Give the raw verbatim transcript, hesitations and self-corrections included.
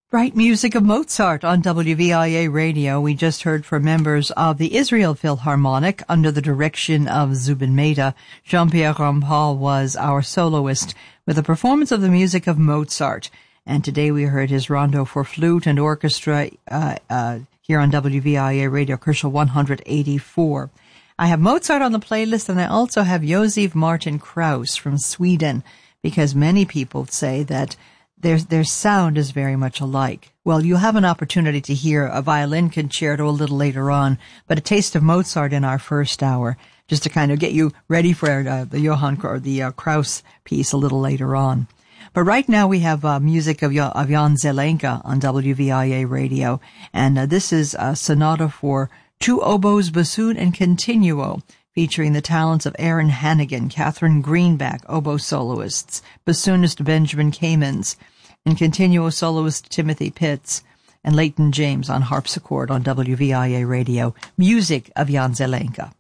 Bright music of Mozart on W V I A Radio. We just heard from members of the Israel Philharmonic under the direction of Zubin Mehta. Jean-Pierre Rampal was our soloist with a performance of the music of Mozart. And today we heard his rondo for flute and orchestra uh, uh, here on W V I A Radio, Kershaw one eighty-four. I have Mozart on the playlist, and I also have Josef Martin Krauss from Sweden, because many people say that Their, their sound is very much alike. Well, you'll have an opportunity to hear a violin concerto a little later on, but a taste of Mozart in our first hour, just to kind of get you ready for uh, the Johann or the uh, Krauss piece a little later on. But right now we have uh, music of, of Jan Zelenka on W V I A Radio, and uh, this is a sonata for two oboes, bassoon, and continuo, featuring the talents of Aaron Hannigan, Catherine Greenback, oboe soloists, bassoonist Benjamin Kamens, and continuo soloist Timothy Pitts, and Leighton James on harpsichord on W V I A Radio. Music of Jan Zelenka.